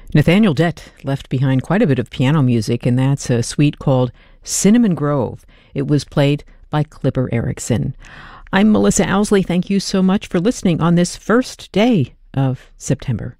Nathaniel Dett left behind quite a bit of piano music, and that's a suite called Cinnamon Grove. It was played by Clipper Erickson. I'm Melissa Owsley. Thank you so much for listening on this first day of September.